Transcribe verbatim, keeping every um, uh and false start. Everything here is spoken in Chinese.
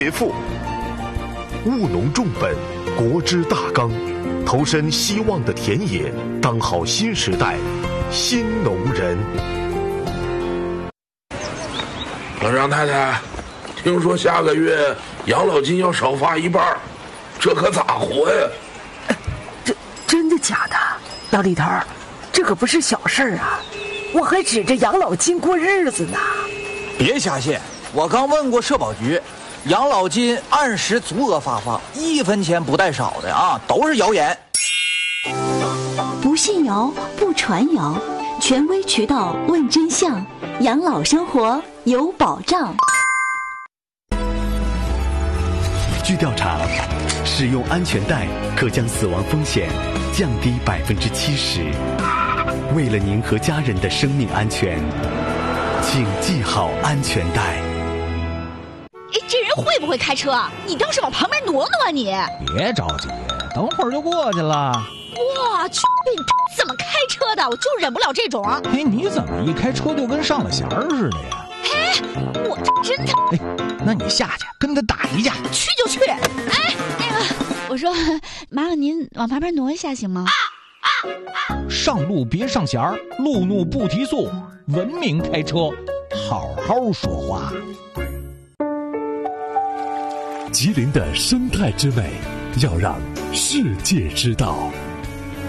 别赋，务农重本，国之大纲，投身希望的田野，当好新时代新农人。 老张太太，听说下个月养老金要少发一半，这可咋活呀？ 这真的假的？老李头，这可不是小事儿啊！我还指着养老金过日子呢。 别瞎信，我刚问过社保局，养老金按时足额发放，一分钱不带少的啊，都是谣言。 不信谣，不传谣，权威渠道问真相，养老生活有保障。 据调查，使用安全带可将死亡风险降低百分之七十。为了您和家人的生命安全，请系好安全带。 哎，这人会不会开车？你倒是往旁边挪挪啊你！ 别着急，等会儿就过去了。 我去，你怎么开车的？我就忍不了这种。 哎，你怎么一开车就跟上了弦儿似的呀？ 哎，我真的…… 哎，那你下去跟他打一架。 去就去。哎，那个，我说，麻烦您往旁边挪一下行吗？啊啊啊、上路别上弦儿，路怒不提速，文明开车，好好说话。 吉林的生态之美，要让世界知道。